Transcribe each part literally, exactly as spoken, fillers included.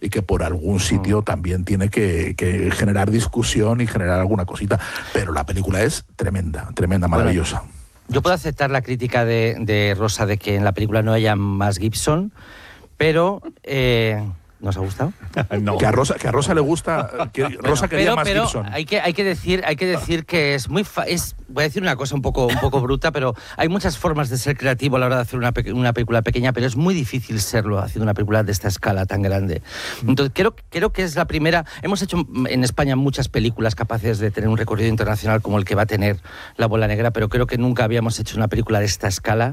y que por algún sitio también tiene que, que generar discusión y generar alguna cosita. Pero la película es tremenda, tremenda, maravillosa. Bueno, yo puedo aceptar la crítica de, de Rosa de que en la película no haya más Gibson, pero... Eh, ¿nos ha gustado? No. Que a Rosa, que a Rosa le gusta, que bueno, Rosa quería pero, más pero Gibson. Hay que, hay que decir, hay que decir que es muy fa es, voy a decir una cosa un poco, un poco bruta, pero hay muchas formas de ser creativo a la hora de hacer una, una película pequeña, pero es muy difícil serlo haciendo una película de esta escala tan grande. Entonces creo, creo que es la primera. Hemos hecho en España muchas películas capaces de tener un recorrido internacional como el que va a tener La Bola Negra, pero creo que nunca habíamos hecho una película de esta escala.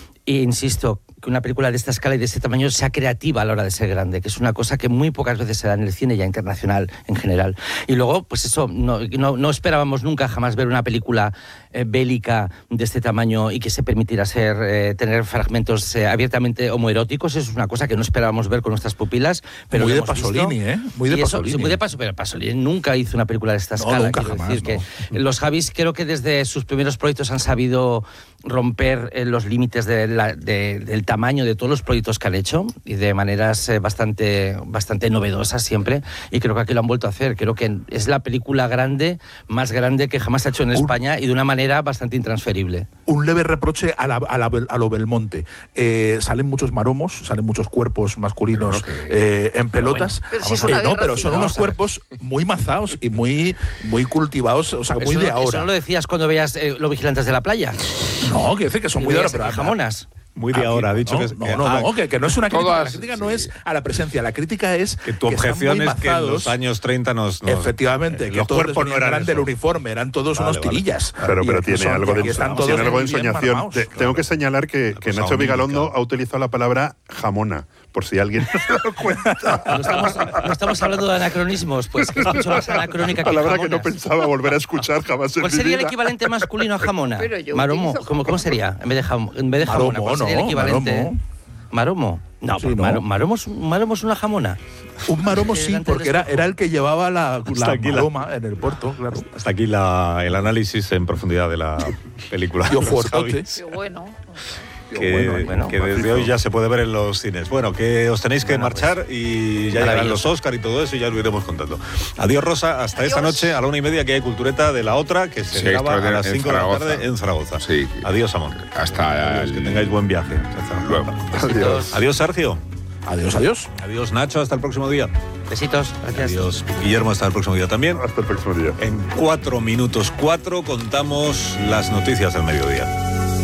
E insisto, que una película de esta escala y de este tamaño sea creativa a la hora de ser grande, que es una cosa que muy pocas veces se da en el cine ya internacional en general. Y luego, pues eso, no, no, no esperábamos nunca jamás ver una película eh, bélica de este tamaño y que se permitiera ser, eh, tener fragmentos eh, abiertamente homoeróticos. Eso es una cosa que no esperábamos ver con nuestras pupilas. Pero muy de Pasolini, ¿eh? Muy de eso, Pasolini. Sí, muy de Pasolini. Pero Pasolini nunca hizo una película de esta no, escala. Nunca, quiero jamás, decir no. que los Javis creo que desde sus primeros proyectos han sabido romper eh, los límites de la, de, del tamaño de todos los proyectos que han hecho y de maneras eh, bastante, bastante novedosas siempre, y creo que aquí lo han vuelto a hacer. Creo que es la película grande, más grande que jamás se ha hecho en España un, y de una manera bastante intransferible. Un leve reproche a, la, a, la, a lo Belmonte. Eh, salen muchos maromos, salen muchos cuerpos masculinos que, eh, en pelotas. Pero, si eh, no, pero son unos cuerpos muy mazados y muy, muy cultivados, o sea, muy eso, de ahora. ¿Eso no lo decías cuando veías eh, Los Vigilantes de la Playa? No, que dice que son muy de ahora, pero jamonas. Muy de ahora, ha dicho no, que es... No, no, ah, no, que, que no es una crítica. todas, la crítica sí. no es a la presencia, la crítica es que tu objeción es que en los años treinta nos... nos efectivamente, eh, que los todos cuerpos no eran del uniforme, eran todos vale, unos vale. tirillas. Pero, pero tiene, son, algo de, tiene algo de ensoñación. Te, claro. Tengo que señalar que, que Nacho Vigalondo ha utilizado la palabra jamona, por si alguien no se ha dado cuenta. No estamos, no estamos hablando de anacronismos, pues que es mucho más anacrónica que palabra jamonas. que no pensaba volver a escuchar jamás en ¿Cuál mi sería el vida? equivalente masculino a jamona? Pero yo Maromo, utilizo ¿cómo, ¿cómo sería? En vez de, jam, en vez de jamona, Maromo, ¿cuál sería el no, equivalente? maromo. ¿Maromo? No, Sí, pues no. Maro, maromo, es, maromo es una jamona. Un maromo sí, Delante del porque era, espejo. era el que llevaba la, la aquí la- maroma en el puerto, claro. Hasta aquí la, el análisis en profundidad de la película. Tío de los fuertote. Javis, Qué bueno. que, bueno, bueno, que desde hoy ya se puede ver en los cines. Bueno, que os tenéis que Bueno, marchar y ya llegarán los maravilloso. Oscar y todo eso y ya lo iremos contando. Adiós, Rosa. Hasta esta Adiós. noche a la una y media que hay Cultureta de la otra que se Sí, graba esto a en- las en cinco de la Zaragoza. tarde en Zaragoza. Sí. Adiós, amor. Hasta Adiós, que el- tengáis buen viaje. Hasta luego. Adiós. Adiós, Sergio. Adiós, adiós. Adiós, Nacho. Hasta el próximo día. Besitos, gracias. Adiós, Guillermo. Hasta el próximo día también. Hasta el próximo día. En cuatro minutos cuatro contamos las noticias del mediodía.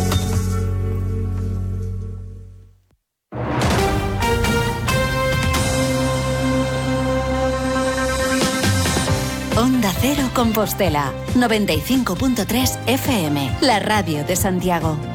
Onda Cero Compostela, noventa y cinco punto tres F M, la radio de Santiago.